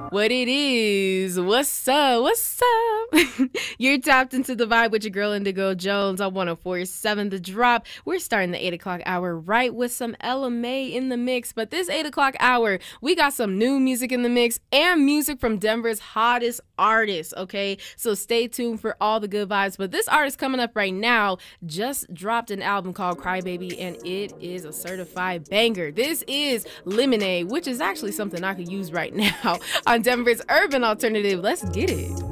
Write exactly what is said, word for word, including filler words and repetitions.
What it is. What's up? What's up? You're tapped into the vibe with your girl Indigo Jones on one oh four point seven The Drop. We're starting the eight o'clock hour right with some Ella Mai in the mix. But this eight o'clock hour, we got some new music in the mix and music from Denver's hottest artists, okay? So stay tuned for all the good vibes. But this artist coming up right now just dropped an album called Crybaby, and it is a certified banger. This is Lemonade, which is actually something I could use right now on Denver's Urban Alternative. Let's get it.